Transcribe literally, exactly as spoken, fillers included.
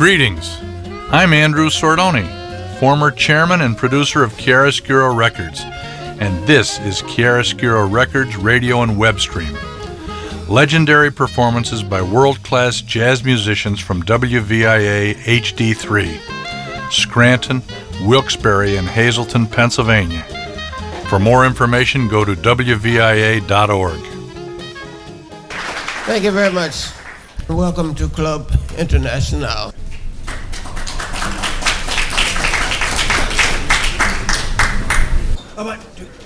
Greetings. I'm Andrew Sordoni, former chairman and producer of Chiaroscuro Records, and this is Chiaroscuro Records radio and web stream. Legendary performances by world-class jazz musicians from W V I A H D three, Scranton, Wilkes-Barre, and Hazleton, Pennsylvania. For more information, go to W V I A dot org. Thank you very much. Welcome to Club International. One, two,